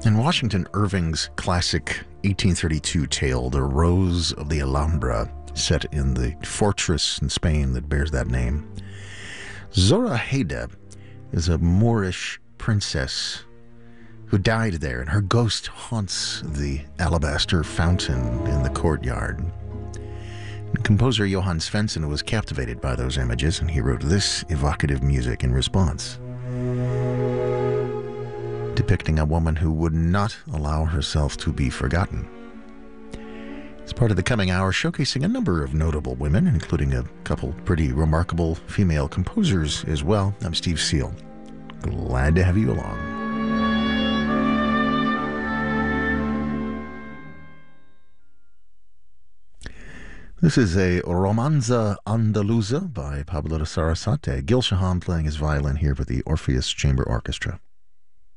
In Washington Irving's classic 1832 tale, The Rose of the Alhambra, set in the fortress in Spain that bears that name, Zoraida is a Moorish princess who died there, and her ghost haunts the alabaster fountain in the courtyard. And composer Johann Svensson was captivated by those images, and he wrote this evocative music in response, depicting a woman who would not allow herself to be forgotten. It's part of the coming hour, showcasing a number of notable women, including a couple pretty remarkable female composers as well. I'm Steve Seal. Glad to have you along. This is a Romanza Andaluza by Pablo de Sarasate. Gil Shahan playing his violin here with the Orpheus Chamber Orchestra.